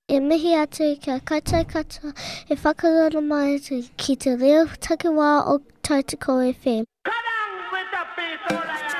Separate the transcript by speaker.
Speaker 1: E mihi atu kia koutou katoa e whakarono mai atu ki te reo takiwā o Tautoko FM.